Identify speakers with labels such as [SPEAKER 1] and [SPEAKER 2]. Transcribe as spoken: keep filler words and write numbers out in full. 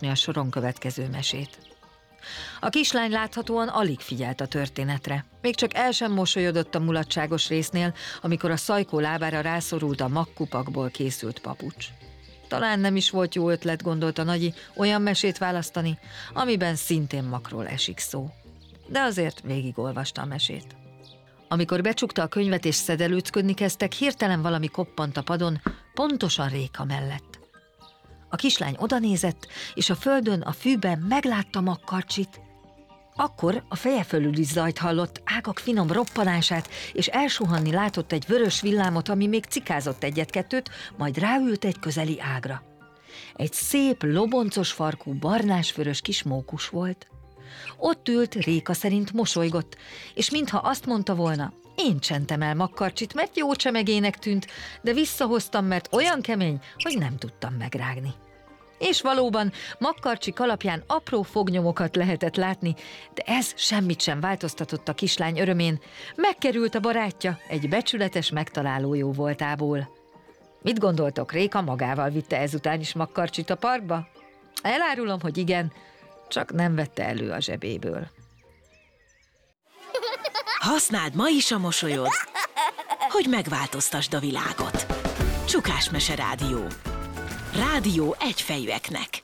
[SPEAKER 1] a soron következő mesét. A kislány láthatóan alig figyelt a történetre. Még csak el sem mosolyodott a mulatságos résznél, amikor a szajkó lábára rászorult a magkupakból készült papucs. Talán nem is volt jó ötlet, gondolta Nagyi, olyan mesét választani, amiben szintén magról esik szó. De azért végigolvasta a mesét. Amikor becsukta a könyvet és szedelőcködni kezdtek, hirtelen valami koppant a padon, pontosan Réka mellett. A kislány odanézett, és a földön, a fűben meglátta Magkarcsit. Akkor a feje fölül is zajt hallott, ágak finom roppanását, és elsuhanni látott egy vörös villámot, ami még cikázott egyet-kettőt, majd ráült egy közeli ágra. Egy szép, loboncos farkú, barnás-vörös kis mókus volt. Ott ült, Réka szerint mosolygott, és mintha azt mondta volna, én csentem el Magkarcsit, mert jó csemegének tűnt, de visszahoztam, mert olyan kemény, hogy nem tudtam megrágni. És valóban Magkarcsi kalapján apró fognyomokat lehetett látni, de ez semmit sem változtatott a kislány örömén. Megkerült a barátja egy becsületes megtaláló jó voltából. Mit gondoltok, Réka magával vitte ezután is Magkarcsit a parkba? Elárulom, hogy igen, csak nem vette elő a zsebéből.
[SPEAKER 2] Használd ma is a mosolyod, hogy megváltoztasd a világot. Csukás Mese Rádió. Rádió egyfejűeknek.